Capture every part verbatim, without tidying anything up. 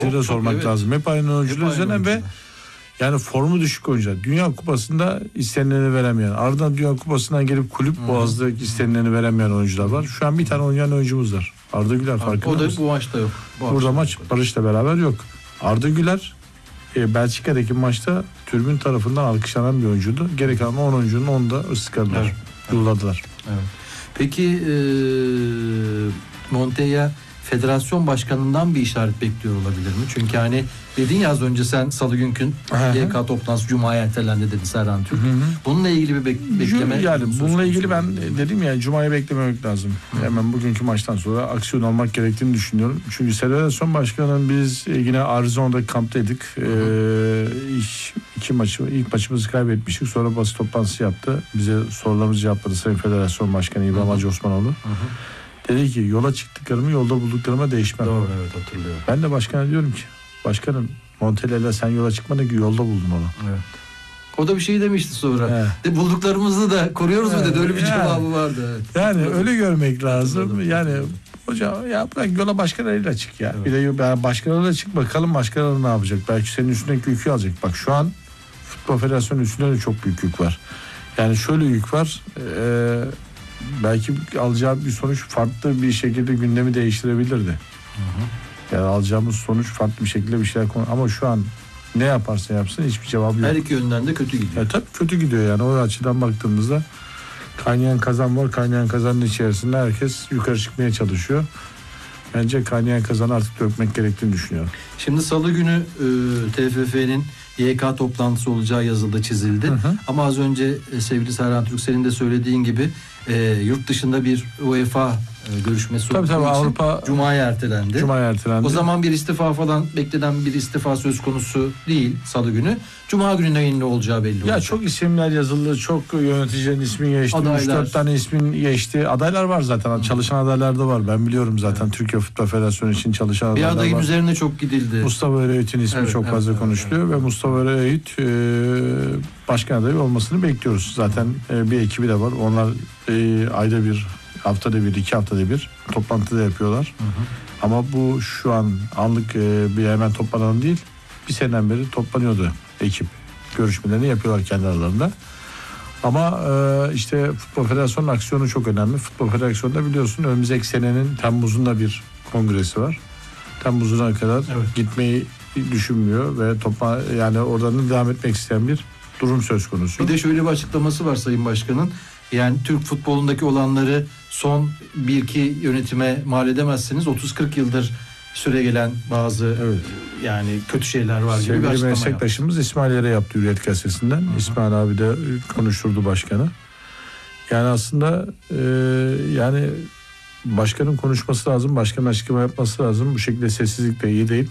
de sormak evet. lazım. Hep aynı oyuncular üzerine ve yani formu düşük oyuncular. Dünya Kupası'nda istenileni veremeyen, ardından Dünya Kupası'ndan gelip kulüp hmm. boğazda istenileni veremeyen oyuncular var. Şu an bir tane oynayan oyuncumuz var. Arda Güler, farkında mısın? O da bu maçta yok. Bu Burada maç Barış'la beraber yok. Arda Güler e, Belçika'daki maçta tribün tarafından alkışlanan bir oyuncuydu. Geri kalan on oyuncunun onu da ıskaladılar. Evet. Yolladılar. Evet. Peki e, Montella federasyon başkanından bir işaret bekliyor olabilir mi? Çünkü hani dedin ya az önce sen salı günkü Y K toplantısı Cuma'ya ertelendi dedin Serhan Türk. Hı hı. Bununla ilgili bir bek- bekleme... Yani bununla ilgili ben dedim ya Cuma'ya beklememek lazım. Hı. Hemen bugünkü maçtan sonra aksiyon almak gerektiğini düşünüyorum. Çünkü federasyon başkanının biz yine Arizona'da kamptaydık. Hı hı. Ee, ilk, iki maçı, ilk maçımızı kaybetmiştik. Sonra basın toplantısı yaptı. Bize sorularımızı cevapladı Sayın Federasyon Başkanı İbrahim Hacı Osmanoğlu. Hı hı. Dedi ki yola çıktıklarımı yolda bulduklarıma değişmem. Doğru, evet, hatırlıyorum. Ben de başkana diyorum ki başkanım Montella'yla sen yola çıkmadın ki yolda buldun onu. Evet. O da bir şey demişti sonra. Evet. De bulduklarımızı da koruyoruz evet. mu dedi. Öyle bir yani, cevabı vardı. Evet. Yani hatırladım. Öyle görmek lazım. Hatırladım. Yani hocam ya bırak yola başkalarıyla çık ya. Evet. Bir de yani başkalarıyla çık bakalım başkaları ne yapacak. Belki senin üstündeki yükü alacak. Bak şu an Futbol Federasyonu üstünde de çok büyük yük var. Yani şöyle yük var. Eee belki alacağı bir sonuç farklı bir şekilde gündemi değiştirebilirdi. Hı hı. Yani alacağımız sonuç farklı bir şekilde bir şeyler konu ama şu an ne yaparsa yapsın hiçbir cevabı yok. Her iki yönden de kötü gidiyor. Ya, tabii kötü gidiyor yani o açıdan baktığımızda kaynayan kazan var. Kaynayan kazanın içerisinde herkes yukarı çıkmaya çalışıyor. Bence kaynayan kazanı artık dökmek gerektiğini düşünüyorum. Şimdi salı günü e, T F F'nin Y K toplantısı olacağı yazıldı, çizildi. Hı hı. Ama az önce e, sevgili Serhan Türk senin de söylediğin gibi e, yurt dışında bir UEFA e, görüşmesi tabii, tabii, Avrupa Cuma'ya ertelendi. Cuma'ya ertelendi. O zaman bir istifa falan beklenen bir istifa söz konusu değil salı günü. Cuma günü neyin ne olacağı belli olacak. Ya çok isimler yazıldı. Çok yöneticilerin ismi geçti. üç dört tane ismin geçti. Adaylar var zaten. Hı. Çalışan adaylar da var. Ben biliyorum zaten. Evet. Türkiye Futbol Federasyonu için çalışan adaylar var. Bir adayın üzerine çok gidildi. Mustafa Öğüt'ün ismi evet, çok evet, fazla evet, konuşuluyor evet. Ve Mustafa Öğüt e, başkan adayı olmasını bekliyoruz. Zaten e, bir ekibi de var. Onlar e, ayda bir, haftada bir, iki haftada bir toplantı da yapıyorlar. Hı hı. Ama bu şu an anlık e, bir hemen toplanan değil. Bir seneden beri toplanıyordu ekip. Görüşmelerini yapıyorlar kendi aralarında. Ama e, işte Futbol Federasyonu'nun aksiyonu çok önemli. Futbol Federasyonu'nda biliyorsun önümüzdeki senenin Temmuz'unda bir kongresi var. Temmuz'una kadar evet. gitmeyi düşünmüyor ve topla yani oradan devam etmek isteyen bir durum söz konusu. Bir de şöyle bir açıklaması var Sayın Başkan'ın. Yani Türk futbolundaki olanları son bir iki yönetime mal edemezsiniz. otuz kırk yıldır süre gelen bazı evet. yani kötü şeyler var gibi bir açıklama yaptı. Meslektaşımız İsmail Yere yaptı Hürriyet Gazetesi'nden. Hı-hı. İsmail abi de konuşturdu başkanı. Yani aslında e, yani başkanın konuşması lazım. Başkanın açıklama yapması lazım. Bu şekilde sessizlik de iyi değil.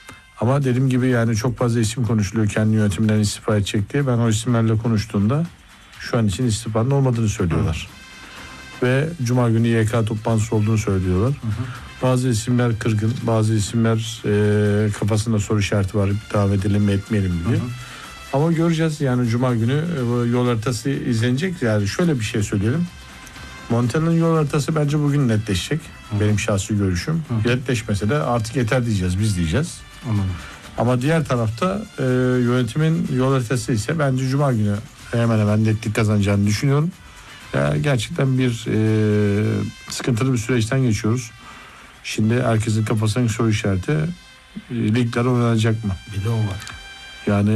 Ama dediğim gibi yani çok fazla isim konuşuluyor kendi yönetiminden istifa edecek diye. Ben o isimlerle konuştuğumda şu an için istifanın olmadığını söylüyorlar. Hı. Ve Cuma günü Y K toplantısı olduğunu söylüyorlar. Hı hı. Bazı isimler kırgın, bazı isimler e, kafasında soru işareti var. Devam edelim mi etmeyelim diye. Hı hı. Ama göreceğiz yani Cuma günü e, yol haritası izlenecek. Yani şöyle bir şey söyleyelim. Montella'nın yol haritası bence bugün netleşecek. Hı. Benim şahsi görüşüm. Hı. Netleşmese de artık yeter diyeceğiz, biz diyeceğiz. Hı. Ama diğer tarafta e, yönetimin yol haritası ise bence Cuma günü hemen hemen netlik kazanacağını düşünüyorum. Ya gerçekten bir e, sıkıntılı bir süreçten geçiyoruz. Şimdi herkesin kafasındaki soru işareti e, ligler oynanacak mı? Bir de o var. Yani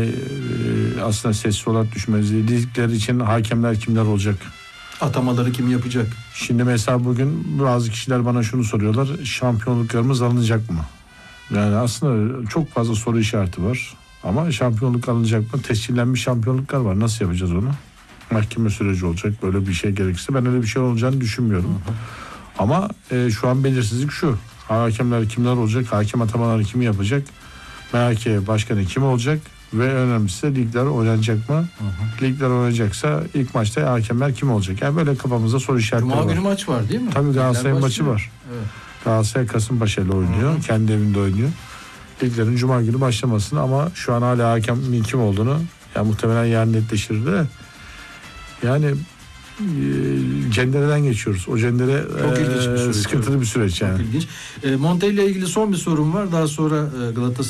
e, aslında sessiz olarak düşmez. Ligler için hakemler kimler olacak? Atamaları kim yapacak? Şimdi mesela bugün bazı kişiler bana şunu soruyorlar. Şampiyonluklarımız alınacak mı? Yani aslında çok fazla soru işareti var. Ama şampiyonluk alınacak mı? Tescillenmiş şampiyonluklar var. Nasıl yapacağız onu? Mahkeme süreci olacak. Böyle bir şey gerekirse ben öyle bir şey olacağını düşünmüyorum. Hı hı. Ama e, şu an belirsizlik şu. Hakemler kimler olacak? Hakem atamaları kimi yapacak? M H K başkanı kim olacak? Ve önemlisi ligler oynanacak mı? Hı hı. Ligler oynanacaksa ilk maçta hakemler kim olacak? Yani böyle kafamızda soru işaretleri var. Cuma günü maç var değil mi? Tabii Galatasaray maçı var. Evet. Galatasaray Kasımpaşa ile oynuyor. Hı hı. Kendi evinde oynuyor. Liglerin Cuma günü başlamasını ama şu an hala hakemin kim olduğunu yani muhtemelen yarın netleşir de yani e, cendereden geçiyoruz. O cendere Çok e, ilginç bir süreç, sıkıntılı evet. bir süreç yani. Çok ilginç. E, Montella ile ilgili son bir sorum var. Daha sonra e, Galatasaray